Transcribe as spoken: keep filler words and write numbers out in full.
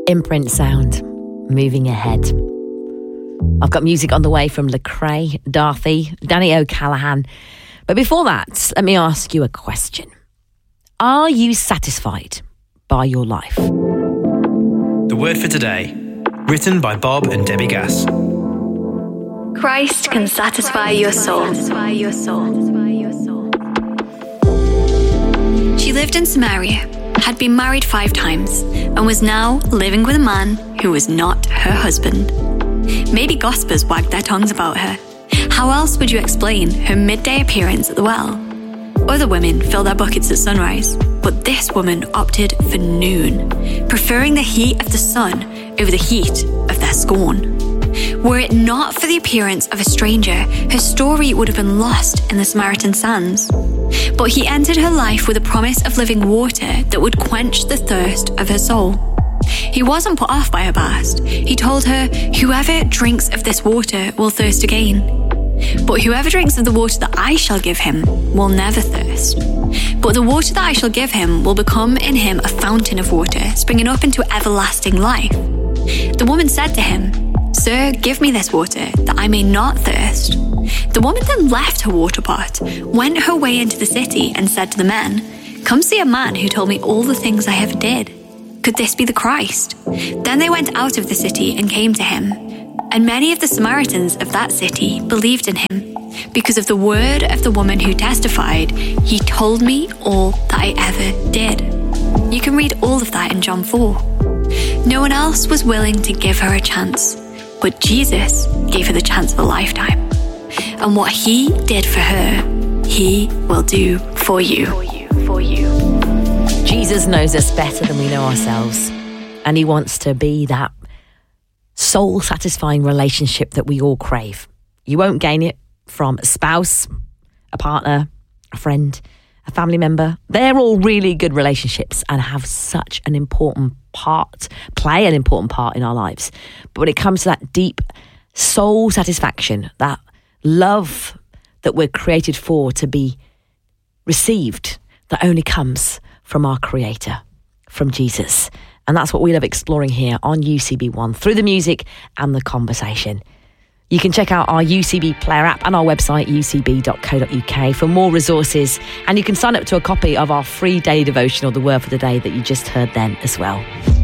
Imprint sound, moving ahead. I've got music on the way from Lecrae, Darthy, Danny O'Callaghan. But before that, let me ask you a question. Are you satisfied by your life? The word for today, written by Bob and Debbie Gass. Christ can satisfy your soul. She lived in Samaria, had been married five times, and was now living with a man who was not her husband. Maybe gossipers wagged their tongues about her. How else would you explain her midday appearance at the well? Other women fill their buckets at sunrise, but this woman opted for noon, preferring the heat of the sun over the heat of their scorn. Were it not for the appearance of a stranger, her story would have been lost in the Samaritan sands. But he entered her life with a promise of living water that would quench the thirst of her soul. He wasn't put off by her past. He told her, "Whoever drinks of this water will thirst again. But whoever drinks of the water that I shall give him will never thirst. But the water that I shall give him will become in him a fountain of water, springing up into everlasting life." The woman said to him, "Sir, give me this water, that I may not thirst." The woman then left her water pot, went her way into the city, and said to the men, "Come see a man who told me all the things I ever did. Could this be the Christ?" Then they went out of the city and came to him. And many of the Samaritans of that city believed in him, because of the word of the woman who testified, "He told me all that I ever did." You can read all of that in John four. No one else was willing to give her a chance, but Jesus gave her the chance of a lifetime. And what he did for her, he will do for you. For you. Jesus knows us better than we know ourselves, and he wants to be that soul-satisfying relationship that we all crave. You won't gain it from a spouse, a partner, a friend, a family member. They're all really good relationships and have such an important part, play an important part in our lives. But when it comes to that deep soul satisfaction, that love that we're created for to be received, that only comes from our Creator, from Jesus. And that's what we love exploring here on U C B One, through the music and the conversation. You can check out our U C B Player app and our website, u c b dot co dot u k, for more resources. And you can sign up to a copy of our free daily devotional, The Word for the Day, that you just heard then as well.